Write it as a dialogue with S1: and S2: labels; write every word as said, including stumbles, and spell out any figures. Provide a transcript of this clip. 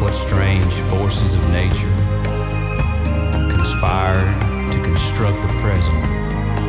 S1: what strange forces of nature conspired to construct the present.